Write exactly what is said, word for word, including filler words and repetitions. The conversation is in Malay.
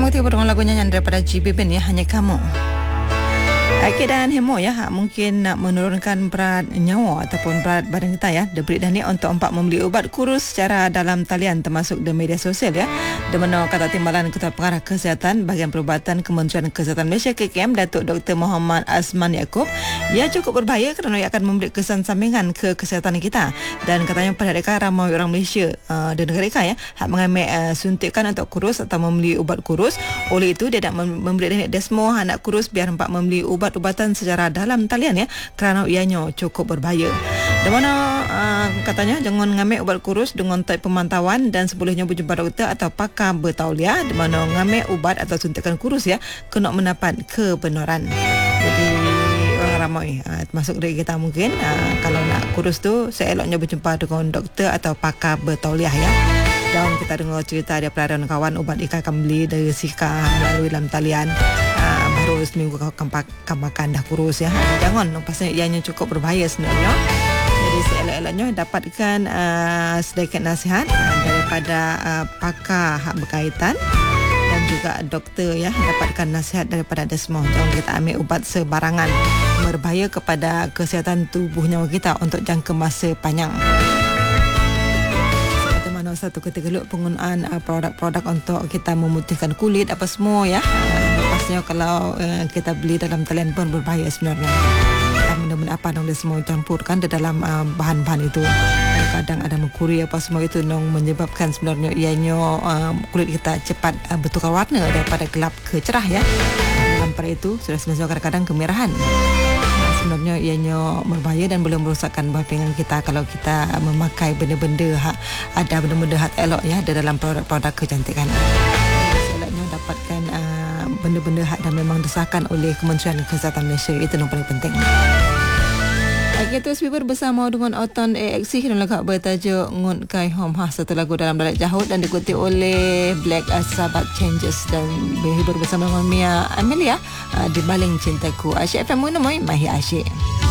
Hati berdengar lagu nyanyian daripada G B Ben ya, Hanya Kamu. Okey, dan hemo ya, mungkin nak menurunkan berat nyawa ataupun berat badan kita ya. The Break dah ni untuk empat membeli ubat kurus secara dalam talian termasuk di media sosial ya. Di mana kata timbalan Ketua Pengarah Kesihatan Bahagian Perubatan Kementerian Kesihatan Malaysia K K M Datuk Doktor Muhammad Azman Yaakob, ia cukup berbahaya kerana ia akan memberi kesan sampingan ke kesihatan kita. Dan katanya pada dekad ramai orang Malaysia uh, dan negara kita ya hak mengambil uh, suntikan untuk kurus atau membeli ubat kurus. Oleh itu dia nak memberi teknik desmo anak kurus biar empat membeli ubat ubatan secara dalam talian ya, kerana ianya cukup berbahaya. Di mana uh, katanya jangan ngambil ubat kurus dengan type pemantauan dan sebelumnya berjumpa doktor atau pakar bertauliah. Di mana ngambil ubat atau suntikan kurus ya kena mendapat kebenaran. Jadi orang ramai uh, termasuk dari kita mungkin uh, kalau nak kurus tu seeloknya berjumpa dengan doktor atau pakar bertauliah ya. Dan kita dengar cerita daripada kawan ubat Ika akan beli dari Sika melalui dalam talian. Uh, baru seminggu kau akan makan dah kurus ya. Jangan, pasal ianya cukup berbahaya sebenarnya. Jadi seelok-eloknya dapatkan uh, sedikit nasihat uh, daripada uh, pakar hak berkaitan dan juga doktor ya, dapatkan nasihat daripada desmo. Jangan kita ambil ubat sebarangan, berbahaya kepada kesihatan tubuh nyawa kita untuk jangka masa panjang. Satu ketika lu penggunaan uh, produk-produk untuk kita memutihkan kulit apa semua ya. Uh, lepasnya kalau uh, kita beli dalam talian pun berbahaya sebenarnya. Dan benda-benda apa yang dia semua campurkan di dalam uh, bahan-bahan itu. Uh, kadang ada merkuri apa semua itu yang menyebabkan sebenarnya ianya uh, kulit kita cepat uh, bertukar warna daripada gelap ke cerah ya. Uh, dalam pada itu sudah selesai kadang-kadang kemerahan. Sebenarnya ianya berbahaya dan boleh merosakkan buah pinggang kita kalau kita memakai benda-benda hak, ada benda-benda hak elok ya di dalam produk-produk kecantikan. Selalunya dapatkan uh, benda-benda hak dan memang disahkan oleh Kementerian Kesihatan Malaysia, itu yang paling penting. Kita speaker bersama dengan Oton A X C dan lagu bertajuk Ngut Kai Hom Ha, satu lagu dalam Dalat Jahut dan diikuti oleh Black Sabbath Changes dan berhibur bersama dengan Mia Amelia uh, di Baling Cintaku. Asyik F M Munamoy Mahi Asyik.